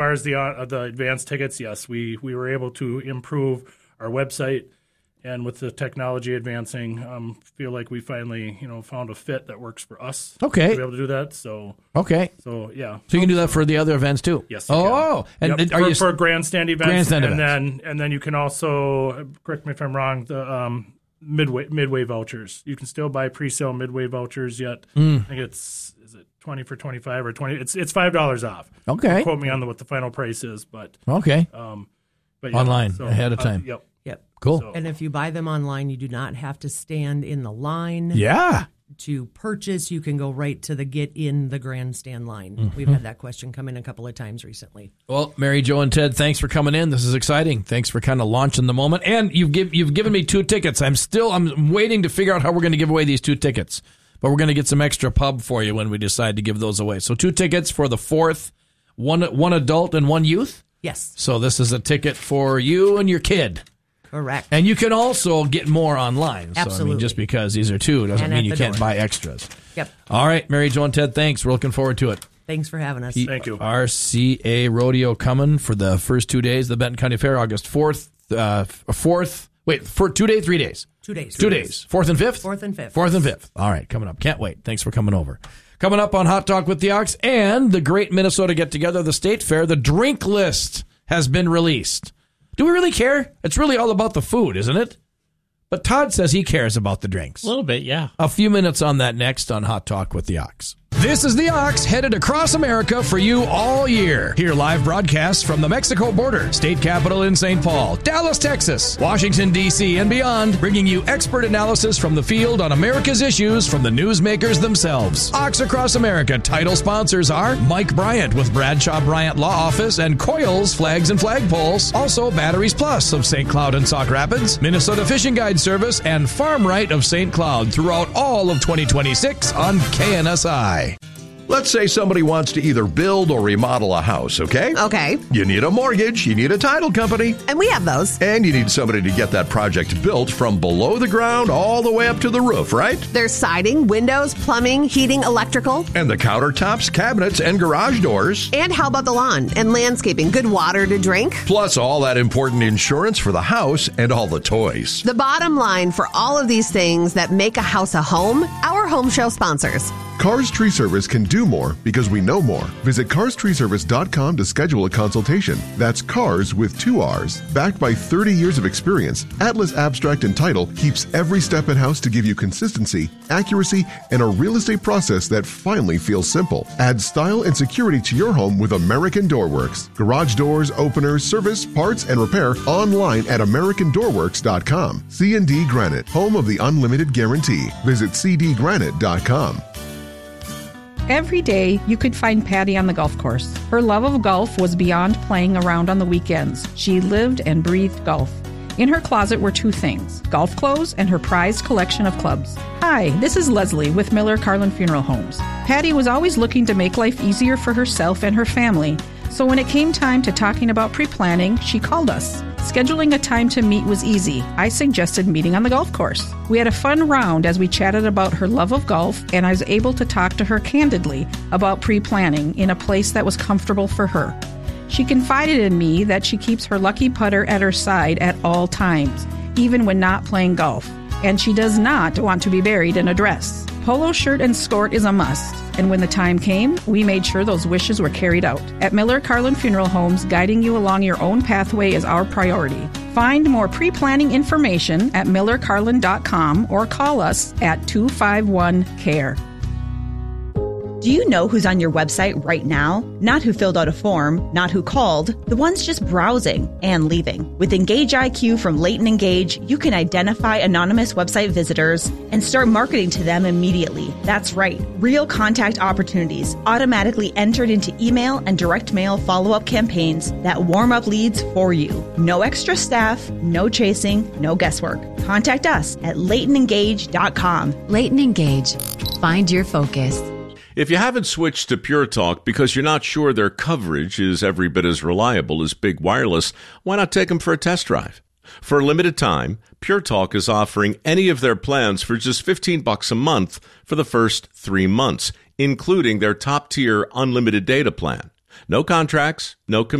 far as the advanced tickets, yes, we were able to improve our website, and with the technology advancing, feel like we finally found a fit that works for us. Okay, to be able to do that. So yeah. So you can do that for the other events too. Yes. You can. And are for grandstand events? Grandstand and then you can also, correct me if I'm wrong, the midway vouchers. You can still buy pre-sale midway vouchers yet. I think is it 20 for 25 or 20? It's $5 off. Okay. Don't quote me on what the final price is, but okay. But online ahead of time. Yep. Cool. So, and if you buy them online, you do not have to stand in the line. Yeah. To purchase, you can go right to the get in the grandstand line. We've had that question come in a couple of times recently. Well, Mary Jo and Ted, thanks for coming in. This is exciting. Thanks for kind of launching the moment. And you've given me 2 tickets. I'm waiting to figure out how we're going to give away these 2 tickets. But we're going to get some extra pub for you when we decide to give those away. So 2 tickets for the 4th, one adult and 1 youth. Yes. So this is a ticket for you and your kid. Correct. And you can also get more online. So, Absolutely. just because these are 2 doesn't mean you can't buy extras. Yep. All right, Mary Jo and Ted, thanks. We're looking forward to it. Thanks for having us. Thank you. RCA Rodeo coming for the first 2 days of the Benton County Fair, August 4th. For 2 days, 3 days? 2 days. 2 days. 4th and 5th? 4th and 5th. 4th and 5th. All right, coming up. Can't wait. Thanks for coming over. Coming up on Hot Talk with the Ox and the Great Minnesota Get Together, the State Fair, the drink list has been released. Do we really care? It's really all about the food, isn't it? But Todd says he cares about the drinks. A little bit, yeah. A few minutes on that next on Hot Talk with the Ox. This is the Ox, headed across America for you all year. Hear live broadcasts from the Mexico border, state capital in St. Paul, Dallas, Texas, Washington, D.C., and beyond, bringing you expert analysis from the field on America's issues from the newsmakers themselves. Ox Across America title sponsors are Mike Bryant with Bradshaw Bryant Law Office and Coils Flags and Flagpoles. Also Batteries Plus of St. Cloud and Sauk Rapids, Minnesota Fishing Guide Service, and Farm Right of St. Cloud throughout all of 2026 on KNSI. Let's say somebody wants to either build or remodel a house, okay? Okay. You need a mortgage, you need a title company. And we have those. And you need somebody to get that project built from below the ground all the way up to the roof, right? There's siding, windows, plumbing, heating, electrical. And the countertops, cabinets, and garage doors. And how about the lawn and landscaping? Good water to drink. Plus all that important insurance for the house and all the toys. The bottom line for all of these things that make a house a home, our home show sponsors. Cars Tree Service can do more because we know more. Visit carstreeservice.com to schedule a consultation. That's Cars with 2 R's. Backed by 30 years of experience, Atlas Abstract and Title keeps every step in-house to give you consistency, accuracy, and a real estate process that finally feels simple. Add style and security to your home with American Doorworks. Garage doors, openers, service, parts, and repair online at AmericanDoorworks.com. C&D Granite, home of the unlimited guarantee. Visit cdgranite.com. Every day, you could find Patty on the golf course. Her love of golf was beyond playing around on the weekends. She lived and breathed golf. In her closet were 2 things, golf clothes and her prized collection of clubs. Hi, this is Leslie with Miller Carlin Funeral Homes. Patty was always looking to make life easier for herself and her family. So when it came time to talking about pre-planning, she called us. Scheduling a time to meet was easy. I suggested meeting on the golf course. We had a fun round as we chatted about her love of golf, and I was able to talk to her candidly about pre-planning in a place that was comfortable for her. She confided in me that she keeps her lucky putter at her side at all times, even when not playing golf, and she does not want to be buried in a dress. Polo shirt and skirt is a must, and when the time came, we made sure those wishes were carried out. At Miller Carlin Funeral Homes, guiding you along your own pathway is our priority. Find more pre-planning information at millercarlin.com or call us at 251-CARE. Do you know who's on your website right now? Not who filled out a form, not who called, the ones just browsing and leaving. With Engage IQ from Leighton Engage, you can identify anonymous website visitors and start marketing to them immediately. That's right, real contact opportunities automatically entered into email and direct mail follow-up campaigns that warm up leads for you. No extra staff, no chasing, no guesswork. Contact us at LeightonEngage.com. Leighton Engage. Find your focus. If you haven't switched to Pure Talk because you're not sure their coverage is every bit as reliable as Big Wireless, why not take them for a test drive? For a limited time, Pure Talk is offering any of their plans for just $15 a month for the first 3 months, including their top-tier unlimited data plan. No contracts, no commitments.